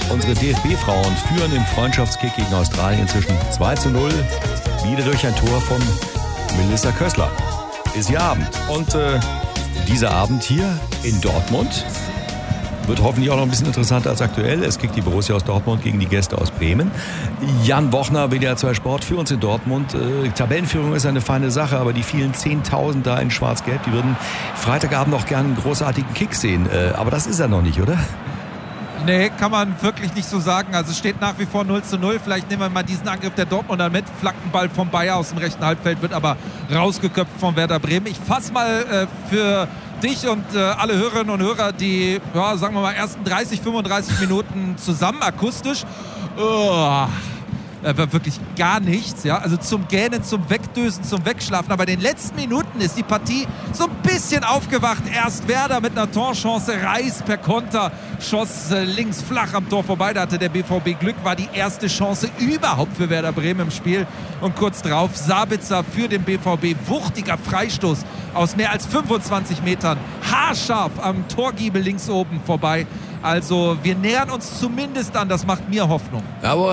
Unsere DFB-Frauen führen im Freundschaftskick gegen Australien inzwischen 2:0. Wieder durch ein Tor von Melissa Kössler. Ist ja Abend. Und dieser Abend hier in Dortmund wird hoffentlich auch noch ein bisschen interessanter als aktuell. Es kickt die Borussia aus Dortmund gegen die Gäste aus Bremen. Jan Bochner, WDR 2 Sport, für uns in Dortmund. Tabellenführung ist eine feine Sache, aber die vielen 10.000 da in Schwarz-Gelb, die würden Freitagabend noch gerne einen großartigen Kick sehen. Aber das ist er noch nicht, oder? Nee, kann man wirklich nicht so sagen. Also es steht nach wie vor 0:0. Vielleicht nehmen wir mal diesen Angriff der Dortmunder mit. Flankenball vom Bayer aus dem rechten Halbfeld, wird aber rausgeköpft von Werder Bremen. Ich fasse mal für dich und alle Hörerinnen und Hörer die, ja, sagen wir mal, ersten 30, 35 Minuten zusammen, akustisch. War wirklich gar nichts, ja, also zum Gähnen, zum Wegdösen, zum Wegschlafen, aber in den letzten Minuten ist die Partie so ein bisschen aufgewacht. Erst Werder mit einer Torchance, Reis per Konter schoss links flach am Tor vorbei, da hatte der BVB Glück, war die erste Chance überhaupt für Werder Bremen im Spiel und kurz drauf Sabitzer für den BVB, wuchtiger Freistoß aus mehr als 25 Metern, haarscharf am Torgiebel links oben vorbei. Also wir nähern uns zumindest an, das macht mir Hoffnung. Aber